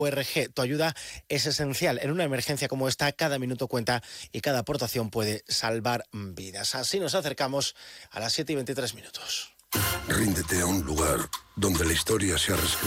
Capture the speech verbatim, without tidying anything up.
org. Tu ayuda es esencial. En una emergencia como esta, cada minuto cuenta y cada aportación puede salvar vidas. Así nos acercamos a las siete y veintitrés minutos. Ríndete a un lugar donde la historia se ha reescrito.